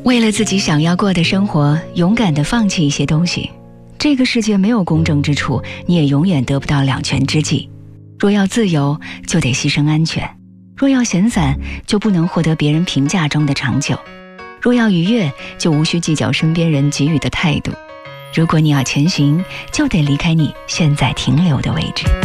为了自己想要过的生活，勇敢地放弃一些东西。这个世界没有公正之处，你也永远得不到两全之计。若要自由，就得牺牲安全；若要闲散，就不能获得别人评价中的长久；若要愉悦，就无需计较身边人给予的态度。如果你要前行，就得离开你现在停留的位置。